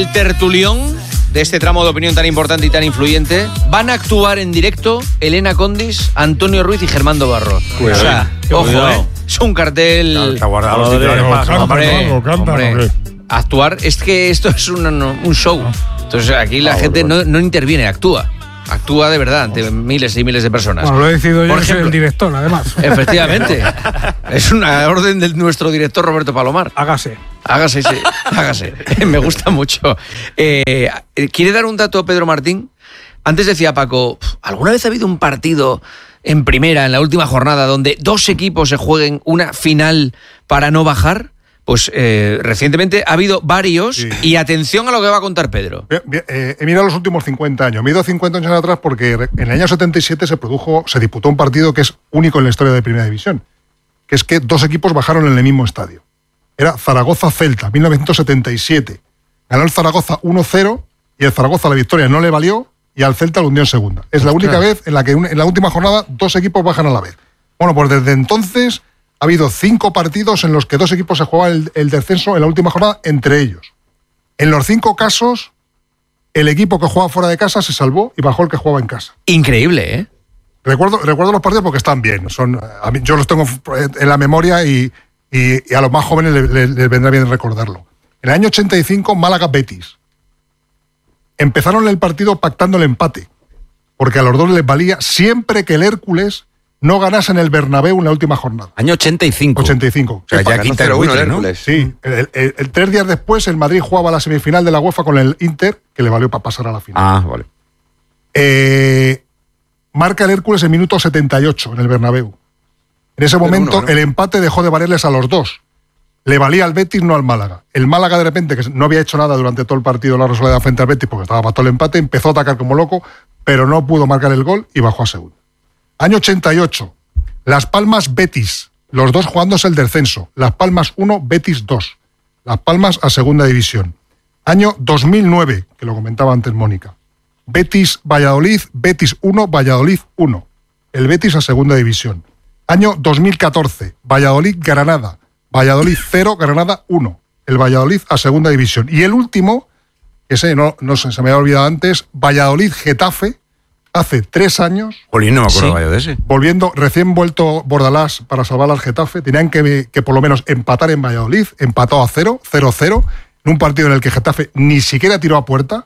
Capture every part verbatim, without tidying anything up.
el tertulión de este tramo de opinión tan importante y tan influyente. Van a actuar en directo Elena Condis, Antonio Ruiz y Germando Barros. Cuidado. O sea, ojo, ¿eh? Es un cartel... Está guardado los titulares más. Hombre, hombre, actuar, es que esto es un, un show. Entonces aquí la ah, gente bueno, bueno. No, no interviene, actúa. Actúa de verdad ante miles y miles de personas. Bueno, lo he decidido yo, que soy el director, además. Efectivamente. Es una orden de nuestro director Roberto Palomar. Hágase. Hágase, sí, hágase. Me gusta mucho. Eh, ¿Quiere dar un dato Pedro Martín? Antes decía Paco, ¿alguna vez ha habido un partido en primera, en la última jornada, donde dos equipos se jueguen una final para no bajar? Pues eh, recientemente ha habido varios, sí. Y atención a lo que va a contar Pedro. Bien, bien, eh, he mirado los últimos cincuenta años. Me he ido cincuenta años atrás porque en el año setenta y siete se produjo, se disputó un partido que es único en la historia de Primera División, que es que dos equipos bajaron en el mismo estadio. Era Zaragoza-Celta, mil novecientos setenta y siete. Ganó el Zaragoza uno cero y el Zaragoza la victoria no le valió y al Celta lo hundió en segunda. Es la única vez en la que en la última jornada dos equipos bajan a la vez. Bueno, pues desde entonces ha habido cinco partidos en los que dos equipos se jugaban el, el descenso en la última jornada entre ellos. En los cinco casos, el equipo que jugaba fuera de casa se salvó y bajó el que jugaba en casa. Increíble, ¿eh? Recuerdo, recuerdo los partidos porque están bien. Son, a mí, yo los tengo en la memoria y, y, y a los más jóvenes les, les, les vendrá bien recordarlo. En el año ochenta y cinco, Málaga-Betis. Empezaron el partido pactando el empate, porque a los dos les valía siempre que el Hércules no ganase en el Bernabéu en la última jornada. Año ochenta y cinco. ochenta y cinco. O sea, ya quinta el buitre, ¿no? Sí. El, el, el, tres días después, el Madrid jugaba la semifinal de la UEFA con el Inter, que le valió para pasar a la final. Ah, vale. Eh, marca el Hércules en minuto setenta y ocho en el Bernabéu. En ese momento, uno, ¿no? El empate dejó de valerles a los dos. Le valía al Betis, no al Málaga. El Málaga, de repente, que no había hecho nada durante todo el partido la Rosaleda frente al Betis, porque estaba para todo el empate, empezó a atacar como loco, pero no pudo marcar el gol y bajó a segunda. Año ochenta y ocho. Las Palmas Betis, los dos jugándose el descenso. Las Palmas uno, Betis dos. Las Palmas a segunda división. Año dos mil nueve, que lo comentaba antes Mónica. Betis Valladolid, Betis uno, Valladolid uno. El Betis a segunda división. Año dos mil catorce, Valladolid Granada, Valladolid cero, Granada uno. El Valladolid a segunda división. Y el último, que sé, no, no sé, se me había olvidado antes, Valladolid Getafe. Hace tres años... Jolín, no me acuerdo sí, de ese. Volviendo, recién vuelto Bordalás para salvar al Getafe, tenían que, que por lo menos empatar en Valladolid, empató a cero, cero cero, en un partido en el que Getafe ni siquiera tiró a puerta,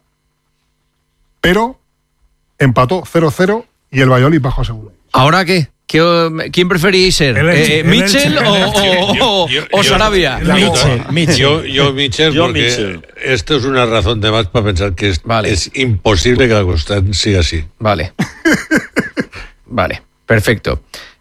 pero empató cero cero y el Valladolid bajó a segunda. ¿Ahora qué? ¿Quién preferís ser? Elche, Eh, ¿Mitchell o, o, yo, o yo, Sarabia? Yo, Mitchell, Mitchell. Yo, yo Mitchell, Yo porque Mitchell. esto es una razón de más para pensar que es, Vale. es imposible que la cosa siga así. Vale. Vale, perfecto.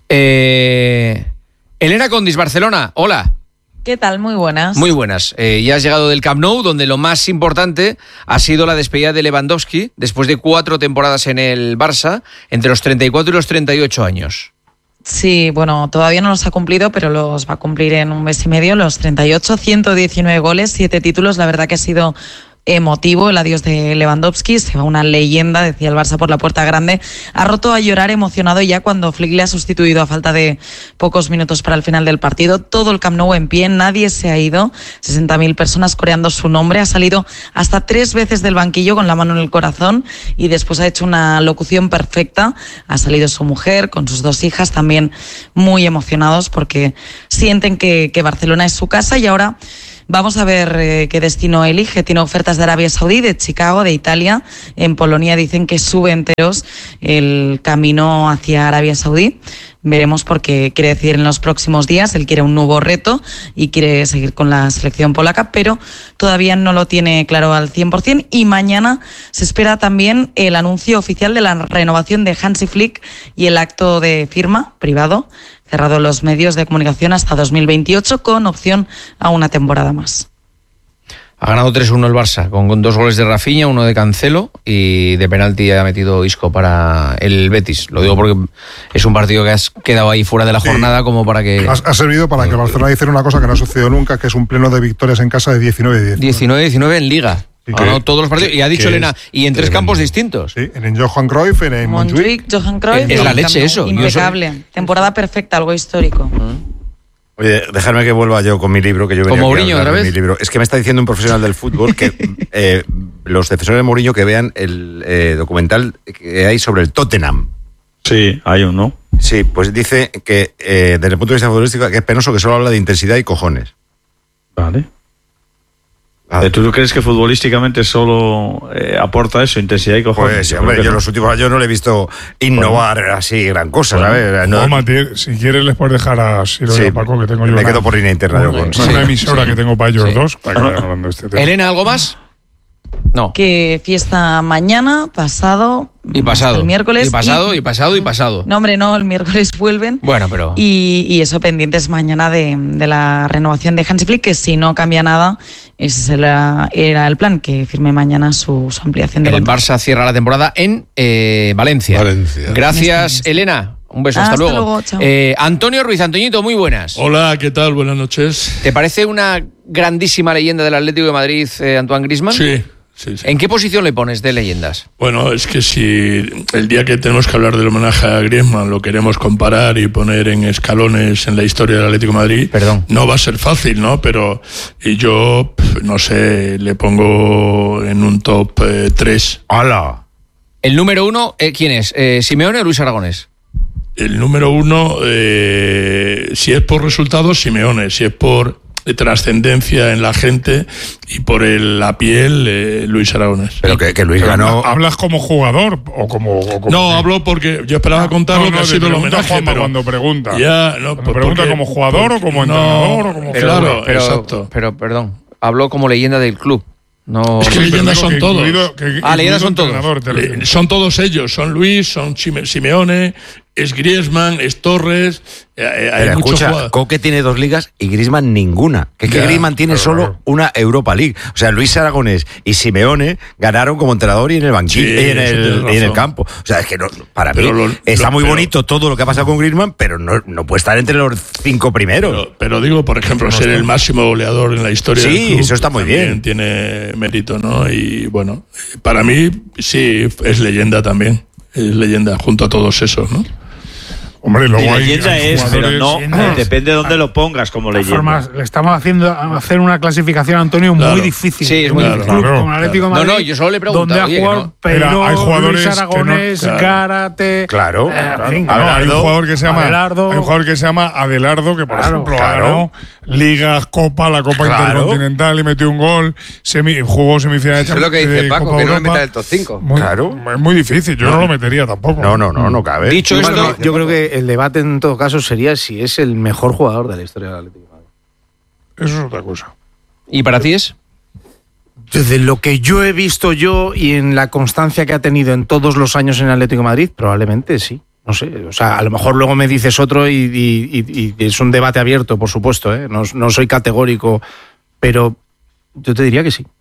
Eh, Elena Condis, Barcelona, hola. ¿Qué tal? Muy buenas. Muy buenas. Eh, ya has llegado del Camp Nou, donde lo más importante ha sido la despedida de Lewandowski después de cuatro temporadas en el Barça, entre los treinta y cuatro y los treinta y ocho años. Sí, bueno, todavía no los ha cumplido, pero los va a cumplir en un mes y medio, los treinta y ocho, ciento diecinueve goles, siete títulos. La verdad que ha sido emotivo el adiós de Lewandowski, se va una leyenda, decía el Barça por la puerta grande, ha roto a llorar emocionado ya cuando Flick le ha sustituido a falta de pocos minutos para el final del partido. Todo el Camp Nou en pie, nadie se ha ido, sesenta mil personas coreando su nombre, ha salido hasta tres veces del banquillo con la mano en el corazón y después ha hecho una locución perfecta, ha salido su mujer con sus dos hijas también muy emocionados porque sienten que, que Barcelona es su casa y ahora vamos a ver eh, qué destino elige. Tiene ofertas de Arabia Saudí, de Chicago, de Italia. En Polonia dicen que sube enteros el camino hacia Arabia Saudí. Veremos porque quiere decir en los próximos días. Él quiere un nuevo reto y quiere seguir con la selección polaca, pero todavía no lo tiene claro al cien por ciento. Y mañana se espera también el anuncio oficial de la renovación de Hansi Flick y el acto de firma privado cerrado los medios de comunicación hasta dos mil veintiocho con opción a una temporada más. Ha ganado tres uno el Barça, con dos goles de Rafinha, uno de Cancelo y de penalti ha metido Isco para el Betis. Lo digo porque es un partido que has quedado ahí fuera de la jornada sí, como para que... Ha, ha servido para que Barcelona hiciera una cosa que no ha sucedido nunca, que es un pleno de victorias en casa de diecinueve diecinueve. diecinueve diecinueve en Liga. Sí, ha ganado todos los partidos. Y ha dicho Elena, y en tres campos distintos. Sí, en el Johan Cruyff, en el Montjuic, Johan Cruyff. Es la leche eso. Impecable. Temporada perfecta, algo histórico. Oye, déjame que vuelva yo con mi libro, que yo venía ¿Con aquí a Mourinho hablar otra de vez? mi libro. Es que me está diciendo un profesional del fútbol que eh, los defensores de Mourinho que vean el eh, documental que hay sobre el Tottenham. Sí, hay uno. Sí, pues dice que eh, desde el punto de vista futbolístico que es penoso que solo habla de intensidad y cojones. Vale. Ah, ¿Tú crees que futbolísticamente solo eh, aporta eso, intensidad y cojones? Pues sí, hombre, yo en los últimos años no le he visto innovar bueno. así gran cosa, bueno. ¿sabes? No, no, Mati, si quieres les puedes dejar a Siro sí, y a Paco, que tengo yo me una, quedo por línea interna. una, con, una sí, emisora sí. que tengo para ellos sí. dos, para que vayan hablando de este tema. Elena, ¿algo más? No. Que fiesta mañana, pasado. Y pasado. El miércoles. Y pasado, y, y pasado, y pasado. No, hombre, no, el miércoles vuelven. Bueno, pero. Y, y eso pendientes mañana de, de la renovación de Hansi Flick, que si no cambia nada, ese era, era el plan, que firme mañana su, su ampliación de El contrato. Barça cierra la temporada en eh, Valencia. Valencia. Gracias, Elena. Un beso, hasta, hasta luego. luego chao. Eh, Antonio Ruiz, Antoñito, muy buenas. Hola, ¿qué tal? Buenas noches. ¿Te parece una grandísima leyenda del Atlético de Madrid, eh, Antoine Griezmann? Sí. Sí, sí. ¿En qué posición le pones de leyendas? Bueno, es que si el día que tenemos que hablar del homenaje a Griezmann lo queremos comparar y poner en escalones en la historia del Atlético de Madrid, Perdón. no va a ser fácil, ¿no? Pero y yo, no sé, le pongo en un top eh, tres. ¡Hala! El número uno, eh, ¿quién es? Eh, ¿Simeone o Luis Aragonés? El número uno, eh, si es por resultados, Simeone. Si es por trascendencia en la gente y por el, la piel, eh, Luis Aragonés. Pero que, que Luis Pero ganó... ¿hablas como jugador o como...? O como No, hablo porque yo esperaba contar no, lo que no, ha sido el pregunta homenaje, Juanma pero cuando pregunta. Ya, no, Cuando pregunta porque- como jugador o como no, entrenador o como... Pero, Claro, pero, exacto. Pero, perdón, habló como leyenda del club. No. Es que Pero leyendas digo son que todos. incluido- que Ah, leyendas son incluido todos. entrenador, te lo- Eh, son todos ellos, son Luis, son Chime- Simeone, es Griezmann, es Torres, eh, eh, hay Pero muchos escucha, jugadores. Coque tiene dos ligas y Griezmann ninguna. Que es que Ya, Griezmann tiene pero solo claro. una Europa League. O sea, Luis Aragonés y Simeone ganaron como entrenador y en el banquillo Sí, y en eso el, tienes y en el razón. campo. O sea, es que no, para Pero mí lo- está lo- muy pero- bonito todo lo que ha pasado con Griezmann, pero no, no puede estar entre los cinco primeros. Pero, pero digo, por ejemplo, ser el máximo goleador en la historia Sí, del club, eso está muy también bien. tiene mérito, ¿no? Y bueno, para mí sí, es leyenda también. Es leyenda junto a todos esos, ¿no? Hombre, luego Y hay, leyenda hay es, pero jugadores- no, leyendas. eh, depende de dónde lo pongas como De todas leyenda. formas, le estamos haciendo hacer una clasificación, Antonio, Claro. muy difícil. Sí, es Un muy club difícil. Claro, como el Atlético de No, Madrid, no, yo solo le he preguntado, donde ha oye, que jugado no. Peiró, Mira, hay jugadores Luis que no- Aragonés, claro. Gárate. Claro, eh, claro. en fin, No, hay un Adelardo, jugador que se llama Adelardo. hay un jugador que se llama Adelardo, que por Claro, ejemplo ha claro. ganado Ligas, Copa, la Copa Claro. Intercontinental y metió un gol, semi, jugó semifinal de Eso es lo que dice de Paco, Copa que no lo Europa. meta del top cinco. Muy, Claro. Es muy difícil, yo no, lo metería tampoco. No, no, no, no cabe. Dicho esto, Bueno, yo creo que el debate en todo caso sería si es el mejor jugador de la historia del Atlético de Madrid. Eso es otra cosa. ¿y para ti es? Desde lo que yo he visto yo y en la constancia que ha tenido en todos los años en el Atlético de Madrid, probablemente sí. No sé, o sea, a lo mejor luego me dices otro y, y- y- y es un debate abierto, por supuesto, ¿eh? no, no soy categórico, pero yo te diría que sí.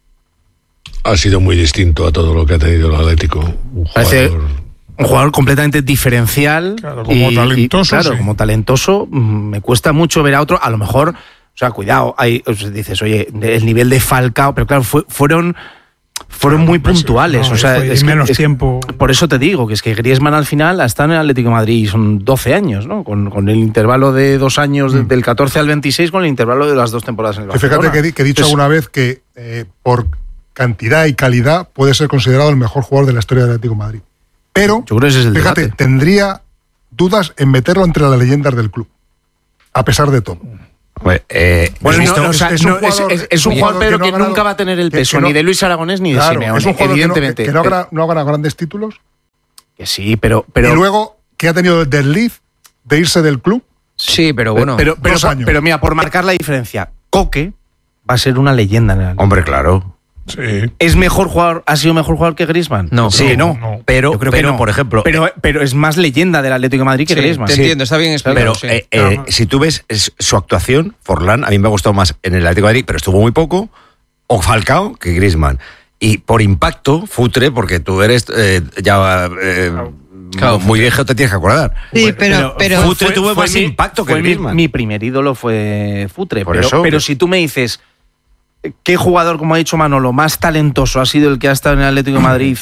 Ha sido muy distinto a todo lo que ha tenido el Atlético. Un Parece- jugador- Un jugador completamente diferencial. Claro, como talentoso, claro, sí. como talentoso, mm, me cuesta mucho ver a otro. A lo mejor, o sea, cuidado, hay, o sea, dices, oye, el nivel de Falcao, pero claro, fue- fueron, fueron muy pues, puntuales. no, o sea, fue es que- menos es- tiempo. Por eso te digo que es que Griezmann al final está en el Atlético de Madrid y son doce años, ¿no? Con, con el intervalo de dos años, de- del catorce al veintiséis, con el intervalo de las dos temporadas en el Que fíjate Barcelona. que, di- que he dicho Entonces, alguna vez que eh, por cantidad y calidad puede ser considerado el mejor jugador de la historia del Atlético de Madrid. Pero, Yo creo que ese es el fíjate, debate. tendría dudas en meterlo entre las leyendas del club, a pesar de todo. Pues, eh, Bueno, ¿has no, visto? o sea, Es un no, es, jugador- es- es un un jugador, jugador pero que no que ha ganado- nunca va a tener el que- peso que no- ni de Luis Aragonés ni de Claro, Simeone, es un jugador que no, evidentemente. que no ha ganado- no ha ganado grandes títulos Que sí, pero, pero y luego que ha tenido el desliz de irse del club. Sí, pero bueno. pero, pero, dos años. pero mira, por marcar la diferencia, Coque va a ser una leyenda en el Atlético. Hombre, claro. Sí. ¿Es mejor jugador, ha sido mejor jugador que Griezmann? No. sí, no. no. Pero, Yo creo que pero no. por ejemplo, Pero, pero es más leyenda del Atlético de Madrid que Sí, Griezmann. te Sí. entiendo, está bien explicado. pero sí. eh, eh, si tú ves es- su actuación, Forlán, a mí me ha gustado más en el Atlético de Madrid, pero estuvo muy poco, o Falcao que Griezmann. Y por impacto, Futre, porque tú eres eh, ya eh, Claro, muy viejo, te tienes que acordar. Sí, pero, pero Futre tuvo más mi- impacto que fue mi, Griezmann. mi primer ídolo fue Futre. Por pero, eso. pero si tú me dices ¿qué jugador, como ha dicho Manolo, más talentoso ha sido el que ha estado en el Atlético de Madrid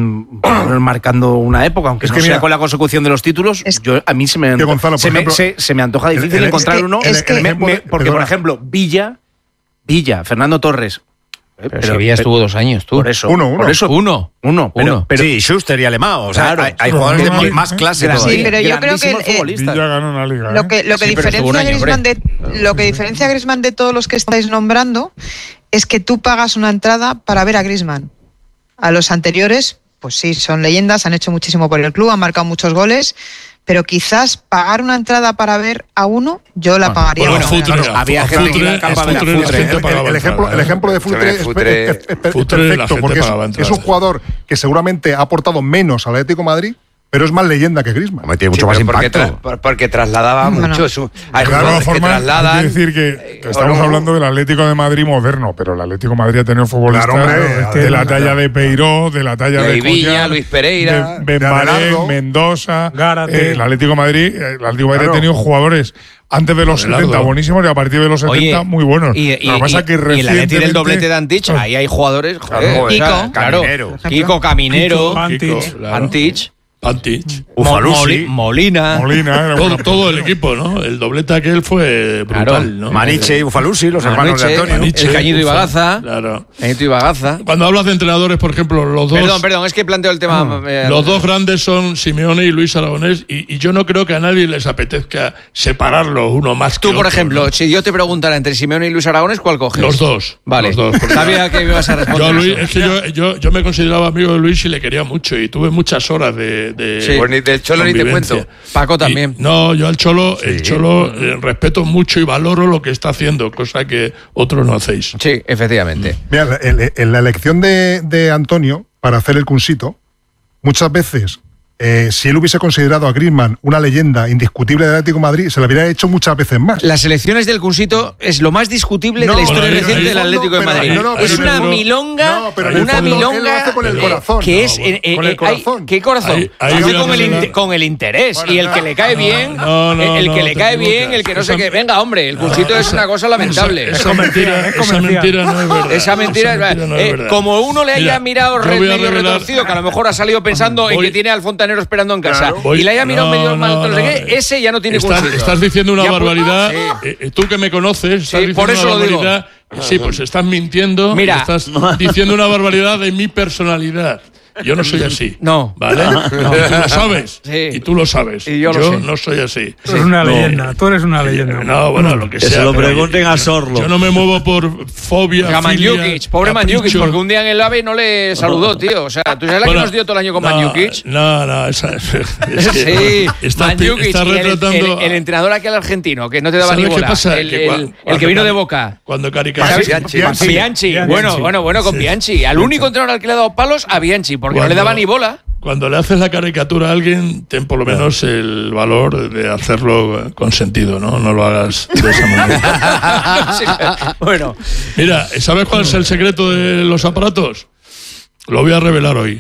mmm, marcando una época, aunque es no que sea mira, con la consecución de los títulos? Es yo, a mí se me, antoja, Gonzalo, se, ejemplo, me se, se me antoja difícil el, el, encontrar es que, uno. Es que, me, me, porque, por ejemplo, Villa, Villa, Fernando Torres. Pero, pero si Villa estuvo dos años, tú. Por eso. Uno, uno. Por eso, uno. Uno. Pero, uno. Pero, sí, Schuster y Alemão. O sea, claro, hay, hay jugadores de más, más clase sí, todavía. pero yo creo que eh, Villa ganó una liga. ¿eh? Lo que, lo que sí, diferencia a Griezmann de lo que diferencia a Griezmann de todos los que estáis nombrando es que tú pagas una entrada para ver a Griezmann. A los anteriores, pues sí, son leyendas, han hecho muchísimo por el club, han marcado muchos goles. Pero quizás pagar una entrada para ver a uno, yo la pagaría. Bueno, Futre, claro, había gente que iba al campo a ver a Futre. El, el, el, ejemplo, el ejemplo de Futre es, Futre, es, es, es, es perfecto, porque es, es un jugador que seguramente ha aportado menos al Atlético de Madrid, pero es más leyenda que Griezmann. Tiene mucho sí, más porque impacto. Tra porque trasladaba bueno. mucho. Su, hay claro, jugadores forma, que trasladan. Hay que decir que, que estamos hablando del Atlético de Madrid moderno, pero el Atlético de Madrid ha tenido futbolistas claro, hombre, de la talla de Peiró, de la talla de Villa, Luis Pereira, de Benbaré, Mendoza, eh, el Atlético de Madrid, el Atlético de Madrid claro. ha tenido jugadores antes de los setenta buenísimos y a partir de los setenta Oye, muy buenos. Y, y, Lo que pasa y, es que y el Atlético del doblete de Antich, oh. ahí hay jugadores. Joder, Kiko, claro, Caminero. Kiko Caminero, Antich, Antich. Antich, Ufalusi, Molina, Molina todo, todo el equipo, ¿no? El doblete aquel fue brutal, claro. ¿no? Maniche y Ufalusi, los Maniche, hermanos de Antonio. Maniche, el Cañito y Bagaza. Claro. Cañito y Bagaza. Cuando hablas de entrenadores, por ejemplo, los dos. Perdón, perdón, es que planteo el tema. No, eh, los dos grandes son Simeone y Luis Aragonés, y, y yo no creo que a nadie les apetezca separarlos uno más que Tú, por otro, ejemplo, ¿no? si yo te preguntara entre Simeone y Luis Aragonés, ¿cuál coges? Los dos. Vale. Los dos. Sabía que me ibas a responder. Yo, Luis, es que yo, yo, yo me consideraba amigo de Luis y le quería mucho, y tuve muchas horas de. de sí. Pues ni del Cholo ni te cuento. Paco también. Y, no, yo al Cholo, sí. el Cholo eh, respeto mucho y valoro lo que está haciendo, cosa que otros no hacéis. Sí, efectivamente. Mira, en, en la elección de, de Antonio para hacer el Cunsito, muchas veces, eh, si él hubiese considerado a Griezmann una leyenda indiscutible del Atlético de Madrid, se lo habría hecho muchas veces más. Las elecciones del Cunsito es lo más discutible no, de la historia ahí, reciente ahí, del Atlético de Madrid. No, no, es una no, milonga, no, pero una fondo, milonga él lo hace con el corazón. que es no, eh, eh, con el corazón. Hay, ¿qué corazón? Ahí, ahí hace con el, el, con el interés bueno, y el no, que le cae no, bien, no, no, el que no, le cae bien, el que no sé qué. Venga, hombre, el Cunsito no, es una cosa lamentable. Esa, esa mentira, esa mentira no es verdad. Esa mentira, esa mentira no eh, es verdad. Como uno le haya Mira, mirado re, medio revelar, retorcido, que a lo mejor ha salido pensando voy, en que tiene al fontanero esperando en casa, voy, y le haya mirado no, medio no, mal, no, no, sé qué, ese ya no tiene estás, Cunsito. Estás diciendo una ya, barbaridad. Sí. Eh, tú que me conoces, estás sí, diciendo por eso una lo digo. barbaridad. Sí, pues estás mintiendo. Mira. Estás diciendo una barbaridad de mi personalidad. Yo no soy así. No. ¿Vale? No. Y tú lo sabes. Sí. Y tú lo sabes. Y yo lo yo sé. no soy así. Tú eres una no. leyenda. Tú eres una leyenda. No, bueno, lo que, que sea. se lo pregunten a Sorlo. Yo no me muevo por fobia. A Mandzukic, pobre Mandzukic, porque un día en el AVE no le saludó, tío. O sea, ¿tú sabes la bueno, que nos dio todo el año con no, Mandzukic? No, no, esa es. es sí, está, Mandzukic, está retratando. El, el, el entrenador aquel argentino, que no te daba ni bola. ¿Qué pasa? El, que el, el que vino de Boca. Cuando caricatura. Bianchi. Bianchi. Bianchi. Bianchi. Bueno, bueno, bueno, con sí. Bianchi. Al único entrenador al que le ha dado palos, a Bianchi, porque cuando, no le daba ni bola. Cuando le haces la caricatura a alguien, ten por lo menos el valor de hacerlo con sentido, ¿no? No lo hagas de esa manera. sí, bueno. Mira, ¿sabes cuál es el secreto de los aparatos? Lo voy a revelar hoy.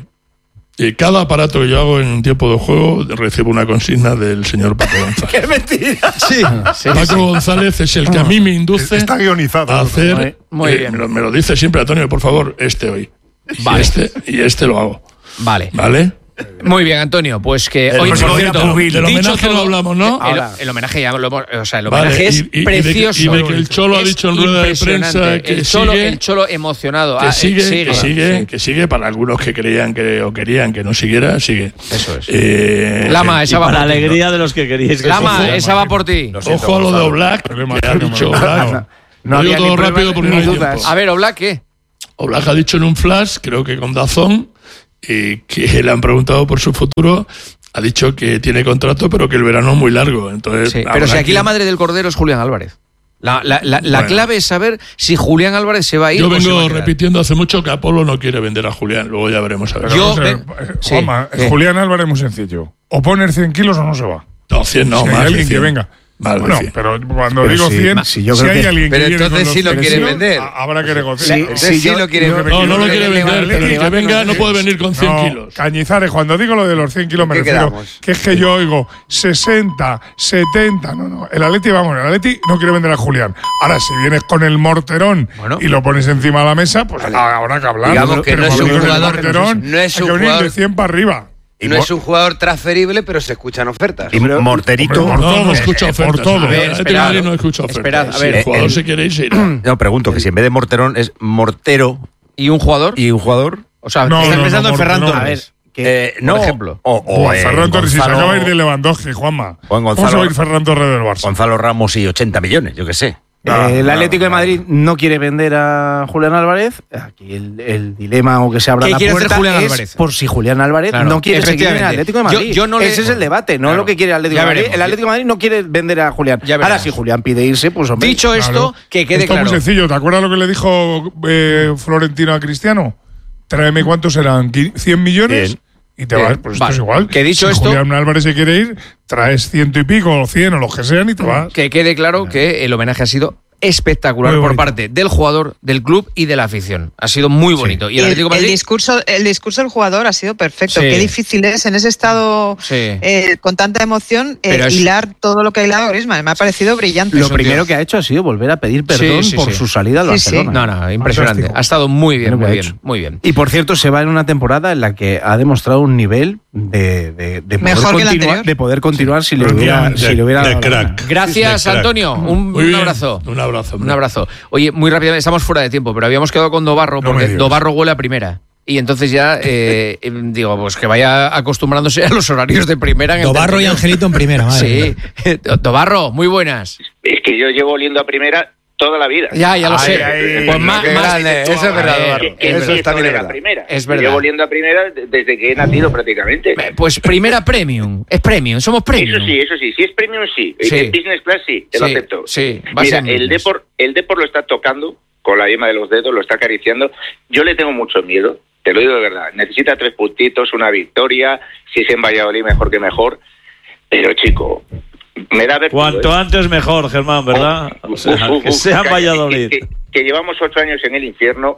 Y cada aparato que yo hago en un tiempo de juego recibo una consigna del señor Paco González. ¡Qué mentira! Sí, sí, Paco sí. González es el que a mí me induce Está guionizado, a hacer... Muy, muy eh, bien. Me lo, me lo dice siempre Antonio, por favor, este hoy. Vale. Y este, y este lo hago. Vale. ¿Vale? Muy bien, Antonio. Pues que hoy, pues por cierto, cierto, del homenaje no hablamos, ¿no? El, el homenaje ya lo hemos, o sea, el Vale, homenaje es y, y, precioso. Y de, que, y de que el Cholo ha dicho en rueda de prensa que el Cholo, sigue, el Cholo emocionado. que ah, sigue, sigue, que sigue, sí. que sigue para algunos que creían que o querían que no siguiera, sigue. Eso es. Eh, Lama, esa va para por la ti. alegría de los que queríais que Lama, fuera. esa va por ti. Ojo a lo de Oblak, que ha dicho Oblak. No Lo digo había todo ni rápido pruebas porque ni no hay dudas. tiempo. A ver, Oblak, ¿qué? Oblak ha dicho en un flash, creo que con Dazón, y que le han preguntado por su futuro. Ha dicho que tiene contrato, pero que el verano es muy largo. Entonces, Sí, pero si aquí que... la madre del cordero es Julián Álvarez. La, la, la, la bueno. clave es saber si Julián Álvarez se va a ir. Yo o se va vengo a quedar. repitiendo hace mucho que Apolo no quiere vender a Julián. Luego ya veremos a ver. Yo- Vamos a ver, ve- eh, sí, Juanma, ¿qué? Julián Álvarez es muy sencillo. O poner cien kilos o no se va. No, cien no, Si hay más. de alguien que cien. venga. Vale, bueno, cien. pero cuando Pero digo sí, cien, si yo si creo hay que- alguien que Pero viene entonces con sí los lo quiere cien, vender. ha- habrá que negociar. Sí, Entonces sí, sí yo- lo quiere yo- vender. No, no lo el- quiere el vender. Atlético- El que venga no puede venir con cien No, kilos. Cañizares, cuando digo lo de los cien kilos me ¿Qué refiero quedamos? que es que yo oigo sesenta, setenta, no, no. El Atleti, vamos, el Atleti no quiere vender a Julián. Ahora, si vienes con el morterón Bueno. y lo pones encima de la mesa, pues habrá que hablar. Digamos que Pero no es cuando un digo el jugador- morterón, no es hay un que venir jugador- de cien para arriba. Y No mo- es un jugador transferible, pero se escuchan ofertas. Y Morterito. Hombre, por No, todo, no escucha eh, por ofertas. todo. El A ver, Atlético de esperad, Madrid no escucha ofertas. esperad, a Si ver, el jugador el- se quiere ir, se irá. No, pregunto que si en vez de Morterón es Mortero ¿Y un jugador? y un jugador. O sea, No, estás no, pensando no, en Ferran no, Torres. A ver, que- Eh, no, ejemplo. O, o, O eh, Ferran Torres, si se Gonzalo- acaba de ir de Lewandowski, Juanma. O en ¿Cómo se Gonzalo- va a ir Ferran Torres del Barça? Gonzalo Ramos y ochenta millones, yo qué sé. Ah, Eh, el ah, Atlético de ah. Madrid no quiere vender a Julián Álvarez. Aquí el, el dilema o que se abra ¿Qué la quiere hacer puerta Julián es Álvarez? por si Julián Álvarez Claro, no quiere seguir en el efectivamente. Atlético de Yo- Madrid. yo no le- Ese es el debate, no Claro. lo que quiere el Atlético Ya de Madrid. veremos. El Atlético de Madrid no quiere vender a Julián. Ya Ahora, veremos. si Julián pide irse, pues hombre. Dicho esto, Claro. que quede Esto claro. es muy sencillo. ¿Te acuerdas lo que le dijo eh, Florentino a Cristiano? Tráeme cuántos eran, Qui- cien millones Bien. y te Bien. vas. Pues Vale. esto es igual. Que dicho si esto- Julián Álvarez se quiere ir, traes ciento y pico, o cien, o los que sean, y te vas. Que quede claro que el homenaje ha sido espectacular Muy por bonito. parte del jugador, del club y de la afición. Ha sido muy bonito. Y Y el el, Atlético de el Madrid. discurso, el discurso del jugador ha sido perfecto. Sí. Qué difícil es en ese estado Sí. eh, con tanta emoción eh, Pero es- hilar todo lo que ha hilado Griezmann. Me ha parecido brillante. Lo Eso, primero tío. que ha hecho ha sido volver a pedir perdón Sí, sí, por sí. su salida al Sí, sí. Barcelona. No, no, impresionante. Fantástico. Ha estado muy bien, Lo que muy ha bien, hecho. muy bien. Y por cierto, se va en una temporada en la que ha demostrado un nivel de, de, de poder, Mejor que el continuar, anterior. de poder continuar si le Sí. hubiera, De- si le hubiera de dado la crack. gana. Gracias, De crack. Antonio. Un, Muy un bien. abrazo. Un abrazo. Un abrazo. Oye, muy rápidamente, estamos fuera de tiempo, pero habíamos quedado con Dobarro, No me porque digas. Dobarro huele a primera. Y entonces ya, eh, eh, digo, pues que vaya acostumbrándose a los horarios de primera. En el Dobarro y tertulión. Angelito en primera, madre. Sí. Dobarro, muy buenas. Es que yo llevo oliendo a primera toda la vida. Ya, ya lo Ay, sé. ay, Pues qué más, más- grande. Eso es verdad, Dobarro. Que- que Es empiezo verdad. de la primera. Es verdad. Llevo oliendo a primera de- desde que he nacido prácticamente. Pues primera premium. Es premium, somos premium. Eso sí, eso sí. Si es premium, sí. Sí. En business class, sí. Te lo Sí, acepto. sí, va a Mira, ser el business. Depor, el Depor lo está tocando con la yema de los dedos, lo está acariciando. Yo le tengo mucho miedo. Te lo digo de verdad. Necesita tres puntitos, una victoria. Si es en Valladolid, mejor que mejor. Pero, chico, me da vértigo, Cuanto ¿eh? antes mejor, Germán, ¿verdad? O sea, Uf, uf, que uf, sea en que- Valladolid. Que, que- que llevamos ocho años en el infierno,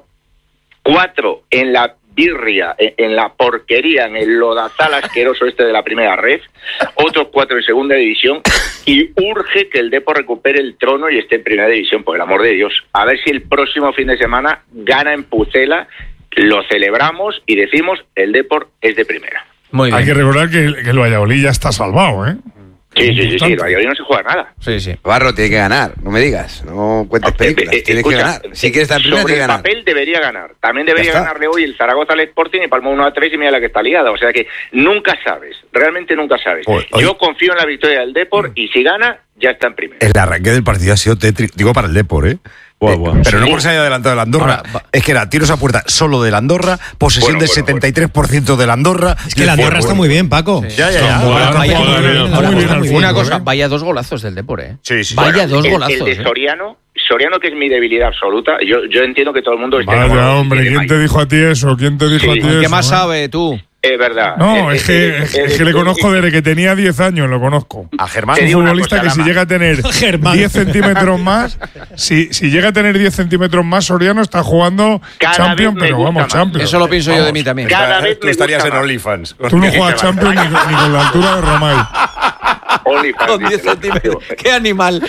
cuatro en la birria, en, en la porquería, en el lodazal asqueroso este de la primera red, otros cuatro en segunda división, y urge que el Depor recupere el trono y esté en primera división, por el amor de Dios. A ver si el próximo fin de semana gana en Pucela, lo celebramos y decimos el Depor es de primera. Muy Hay que recordar que, el- que el Valladolid ya está salvado, ¿eh? Sí, sí, sí, sí, Importante. el Valladolid no se juega nada. Sí, sí. Barro tiene que ganar, no me digas, no cuentes películas, Eh, eh, tienes escucha, que ganar. Si quieres estar en primera, sobre tienes que el ganar. papel debería ganar. También debería Ya está. ganarle hoy el Zaragoza al Sporting y palmó uno a tres y mira la que está liada. O sea que nunca sabes, realmente nunca sabes. Hoy- hoy- Yo confío en la victoria del Depor y si gana, ya está en primera. El arranque del partido ha sido tétrico. Digo para el Depor, ¿eh? Buah, Eh, buah. pero no Sí. porque se haya adelantado el Andorra. Ahora, va- es que era tiros a puerta solo del Andorra, posesión Bueno, del bueno, setenta y tres por ciento del Andorra. Es que la Andorra está muy bien, Paco. Ya, ya, ya. Juega- vaya- juega bien, vaya- muy bien al muy fútbol, Una bien, cosa, ¿eh? vaya dos golazos del Depor, ¿eh? Sí, sí. Vaya Bueno, dos el- golazos. El de ¿eh? Soriano, Soriano que es mi debilidad absoluta. Yo, yo entiendo que todo el mundo esté Vaya, enamorado hombre, de ¿quién Mike. te dijo a ti eso? ¿Quién te dijo Sí. a ti ¿Qué eso? ¿Qué más eh? sabe tú? Es verdad. No, Eh, es eh, que, eh, es eh, que le eh, conozco eh, desde que tenía diez años, lo conozco. A Germán. Te Un digo una futbolista cosa, que si Lama. llega a tener Germán. diez centímetros más, si, si llega a tener diez centímetros más, Soriano está jugando Cada Champions, vez me pero gusta vamos, más. Champions. Eso lo pienso yo de mí Vamos. también. Cada vez Tú me estarías gusta en más. OnlyFans. Tú no juegas Champions ni, con- ni con la altura de Romay. OnlyFans, Con diez dice, ¿no? centímetros. ¡Qué animal!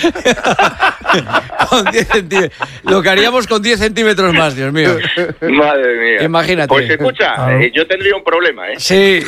Con diez centímetros. Lo que haríamos con diez centímetros más, Dios mío. Madre mía. Imagínate. Pues escucha, Claro. eh, yo tendría un problema, ¿eh? Sí.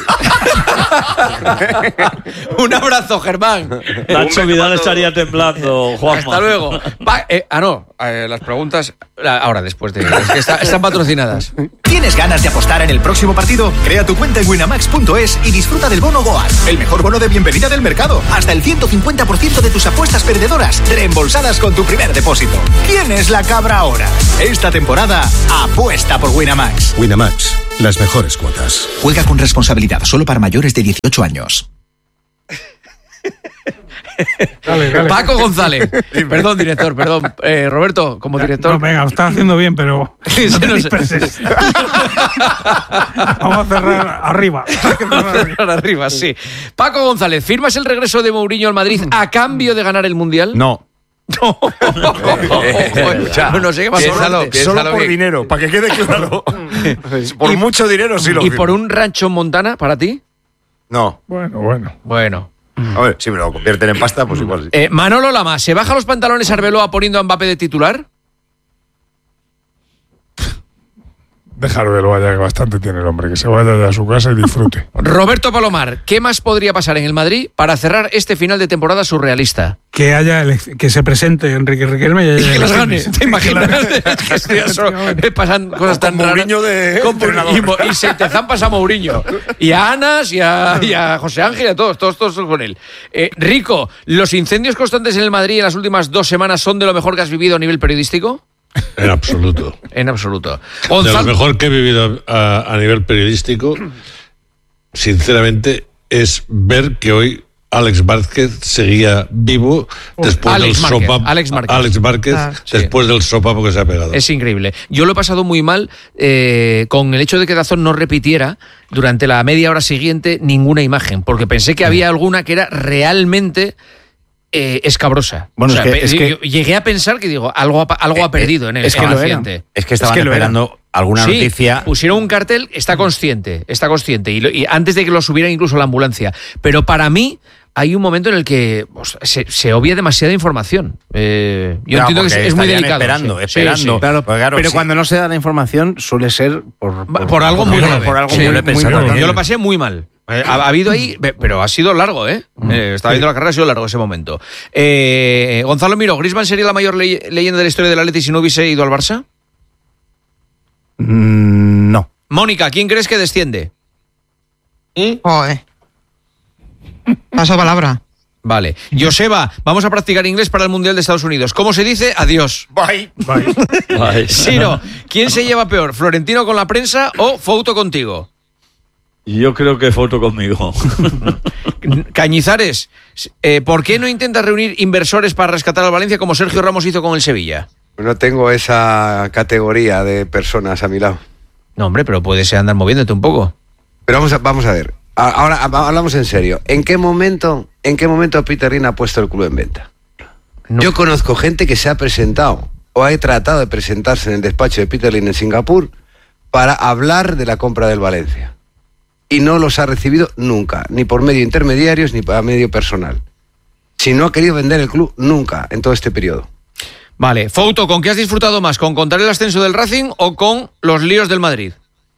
Un abrazo, Germán. Nacho Vidal estaría temblando, Juanma. Hasta luego. Va- eh, ah, no. eh, las preguntas. la- Ahora, después de. Es que está- están patrocinadas. ¿Tienes ganas de apostar en el próximo partido? Crea tu cuenta en winamax punto es y disfruta del bono Goal, el mejor bono de bienvenida del mercado. Hasta el ciento cincuenta por ciento de tus apuestas perdedoras reembolsadas con tu primer depósito. ¿Quién es la cabra ahora? Esta temporada, apuesta por Winamax. Winamax, las mejores cuotas. Juega con responsabilidad, solo para mayores de dieciocho años. Dale, dale. Paco González. Perdón, director, perdón. Eh, Roberto, como director. No, venga, lo estás haciendo bien, pero no te disperses. Vamos a cerrar arriba. Vamos a cerrar arriba, sí. Paco González, ¿firmas el regreso de Mourinho al Madrid a cambio de ganar el Mundial? No. No, no sé qué pasó. Piénsalo, piénsalo Solo por bien. Dinero, para que quede claro. Por y, mucho dinero sí lo ¿Y firmo. Por un rancho en Montana, para ti? No. Bueno, bueno. Bueno. A ver, si me lo convierten en pasta, pues igual sí. Eh, Manolo Lama, ¿se baja los pantalones Arbeloa poniendo a Mbappé de titular? Dejarlo ya, que bastante tiene el hombre, que se vaya ya a su casa y disfrute. Roberto Palomar, ¿qué más podría pasar en el Madrid para cerrar este final de temporada surrealista? Que haya que se presente Enrique Riquelme y, y que las gane. ¿Te imaginas? que pasan cosas tan raras. De con y, y se te zampas a Mourinho. Y a Anas, y a, y a José Ángel, y a todos, todos, todos con él. Eh, Rico, ¿los incendios constantes en el Madrid en las últimas dos semanas son de lo mejor que has vivido a nivel periodístico? En absoluto. En absoluto. Gonzalo. De lo mejor que he vivido a, a nivel periodístico, sinceramente, es ver que hoy Alex Márquez seguía vivo después Alex del Márquez, sopapo. Alex Márquez, Alex Márquez ah, después sí. del sopapo que se ha pegado. Es increíble. Yo lo he pasado muy mal eh, con el hecho de que Dazón no repitiera durante la media hora siguiente ninguna imagen, porque pensé que había alguna que era realmente... Eh, escabrosa. Bueno, o sea, es que, es que, yo llegué a pensar que digo, algo ha, algo ha perdido en el, es que en el lo accidente. Es que estaban es que esperando alguna sí, noticia. Pusieron un cartel, está consciente, está consciente, y, lo, y antes de que lo subieran incluso la ambulancia. Pero para mí hay un momento en el que pues, se, se obvia demasiada información. Eh, yo claro, entiendo que es, es muy delicado. Esperando, sí. esperando. Sí, sí. Claro, claro, pero sí. cuando no se da la información suele ser por, por, por algo muy grave. Por algo sí, muy, muy grave. Yo lo pasé muy mal. Ha, ha habido ahí, pero ha sido largo, ¿eh? eh estaba viendo la carrera, ha sido largo ese momento. Eh, Gonzalo Miró, ¿Griezmann sería la mayor le leyenda de la historia del Atleti si no hubiese ido al Barça? Mm, no. Mónica, ¿quién crees que desciende? ¿Y? Joder. Paso palabra. Vale. Joseba, vamos a practicar inglés para el Mundial de Estados Unidos. ¿Cómo se dice? Adiós. Bye. Bye. Bye. Siro, ¿quién se lleva peor? ¿Florentino con la prensa o Fouto contigo? Yo creo que foto conmigo. Cañizares, eh, ¿por qué no intentas reunir inversores para rescatar al Valencia como Sergio Ramos hizo con el Sevilla? No tengo esa categoría de personas a mi lado. No, hombre, pero puedes andar moviéndote un poco. Pero vamos a, vamos a ver. Ahora hablamos en serio. ¿En qué momento, en qué momento Peter Lim ha puesto el club en venta? No. Yo conozco gente que se ha presentado o ha tratado de presentarse en el despacho de Peter Lim en Singapur para hablar de la compra del Valencia. Y no los ha recibido nunca, ni por medio de intermediarios, ni por medio personal. Si no ha querido vender el club nunca en todo este periodo. Vale, Fouto, ¿con qué has disfrutado más? ¿Con contar el ascenso del Racing o con los líos del Madrid?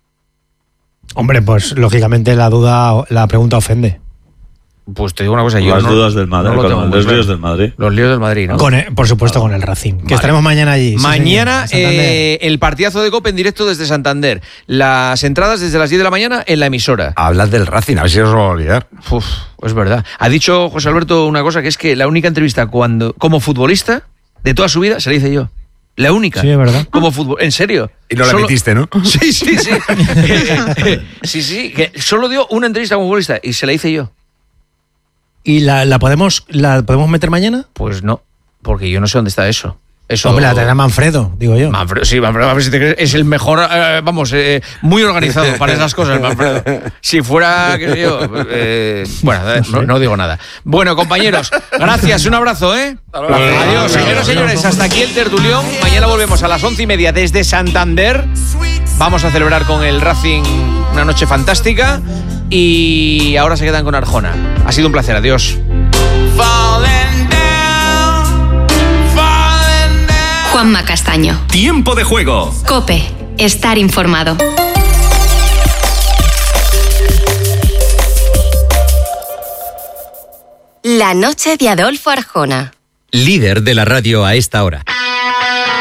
Hombre, pues lógicamente la duda, la pregunta ofende. Pues te digo una cosa, yo las no, dudas del Madrid, no con los líos del Madrid. Los líos del Madrid, ¿no? Con el, por supuesto con el Racing, que vale. Estaremos mañana allí. Mañana sí, eh, el partidazo de Copa en directo desde Santander. Las entradas desde las diez de la mañana en la emisora. Hablas del Racing, a ver si os lo va a olvidar. Uf, es verdad. Ha dicho José Alberto una cosa, que es que la única entrevista cuando como futbolista de toda su vida se la hice yo. La única. Sí, es verdad. Como fútbol, en serio. Y no la solo... metiste, ¿no? Sí, sí, sí. eh, eh, sí, sí, que solo dio una entrevista como futbolista y se la hice yo. ¿Y la, la, podemos, la podemos meter mañana? Pues no, porque yo no sé dónde está eso. Eso... Hombre, la tendrá Manfredo, digo yo. Manfredo, sí, Manfredo, a ver si te crees, es el mejor, eh, vamos, eh, muy organizado para esas cosas, Manfredo. Si fuera, qué sé yo, eh, bueno, eh, no, no digo nada. Bueno, compañeros, gracias, un abrazo, ¿eh? Adiós, señoras y señores, hasta aquí el tertulión. Mañana volvemos a las once y media desde Santander. Vamos a celebrar con el Racing una noche fantástica y ahora se quedan con Arjona. Ha sido un placer, adiós. Juanma Castaño. Tiempo de juego. COPE. Estar informado. La noche de Adolfo Arjona. Líder de la radio a esta hora.